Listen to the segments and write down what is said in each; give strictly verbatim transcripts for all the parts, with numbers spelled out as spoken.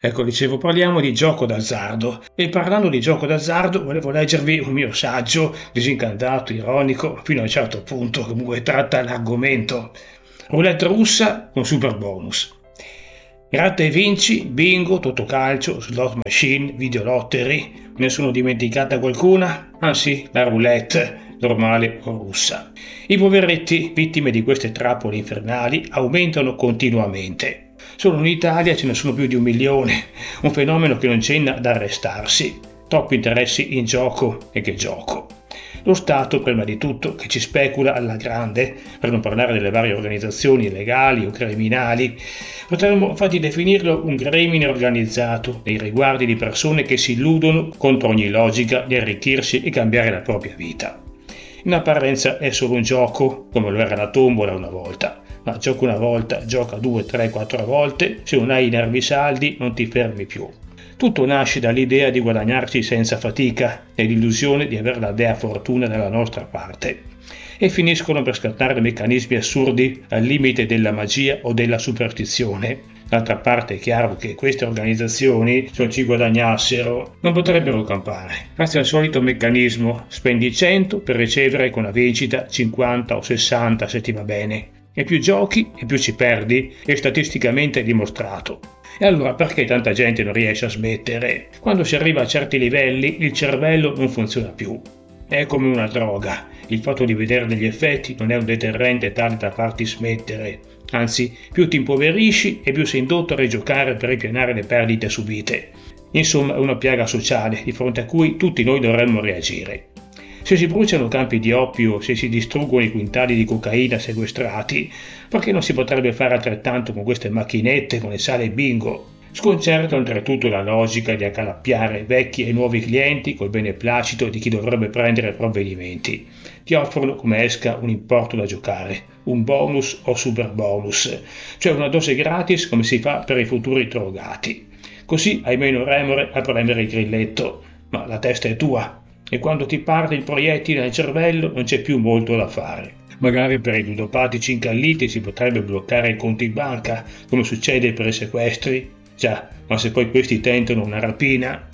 Ecco, dicevo, parliamo di gioco d'azzardo e parlando di gioco d'azzardo volevo leggervi un mio saggio disincantato, ironico, fino a un certo punto comunque tratta l'argomento. Roulette russa con super bonus. Gratta e vinci, bingo, totocalcio, slot machine, videolottery. Ne sono dimenticata qualcuna? Ah sì, la roulette, normale o russa. I poveretti, vittime di queste trappole infernali, aumentano continuamente. Solo in Italia ce ne sono più di un milione, un fenomeno che non cenna ad arrestarsi. Troppi interessi in gioco e che gioco. Lo Stato, prima di tutto, che ci specula alla grande, per non parlare delle varie organizzazioni legali o criminali, potremmo infatti definirlo un gremine organizzato nei riguardi di persone che si illudono contro ogni logica di arricchirsi e cambiare la propria vita. In apparenza è solo un gioco, come lo era la tombola una volta, ma gioca una volta, gioca due, tre, quattro volte, se non hai i nervi saldi non ti fermi più. Tutto nasce dall'idea di guadagnarci senza fatica e l'illusione di avere la dea fortuna dalla nostra parte e finiscono per scattare meccanismi assurdi al limite della magia o della superstizione. D'altra parte è chiaro che queste organizzazioni, se non ci guadagnassero, non potrebbero campare. Grazie al solito meccanismo, spendi cento per ricevere con la vincita cinquanta o sessanta se ti va bene. E più giochi e più ci perdi, è statisticamente dimostrato. E allora perché tanta gente non riesce a smettere? Quando si arriva a certi livelli il cervello non funziona più. È come una droga. Il fatto di vedere degli effetti non è un deterrente tale da farti smettere. Anzi, più ti impoverisci e più sei indotto a rigiocare per ripianare le perdite subite. Insomma, è una piaga sociale di fronte a cui tutti noi dovremmo reagire. Se si bruciano campi di oppio, se si distruggono i quintali di cocaina sequestrati, perché non si potrebbe fare altrettanto con queste macchinette, con le sale bingo? Sconcerta oltretutto la logica di accalappiare vecchi e nuovi clienti col beneplacito di chi dovrebbe prendere provvedimenti. Ti offrono come esca un importo da giocare, un bonus o super bonus, cioè una dose gratis come si fa per i futuri drogati. Così hai meno remore a prendere il grilletto, ma la testa è tua. E quando ti parte il proiettile nel cervello non c'è più molto da fare. Magari per i ludopatici incalliti si potrebbe bloccare i conti in banca, come succede per i sequestri. Già, ma se poi questi tentano una rapina?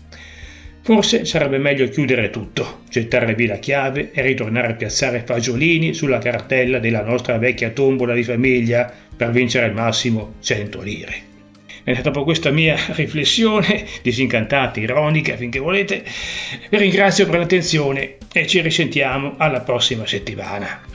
Forse sarebbe meglio chiudere tutto, gettare via la chiave e ritornare a piazzare fagiolini sulla cartella della nostra vecchia tombola di famiglia per vincere al massimo cento lire. E dopo questa mia riflessione disincantata, ironica, finché volete, vi ringrazio per l'attenzione e ci risentiamo alla prossima settimana.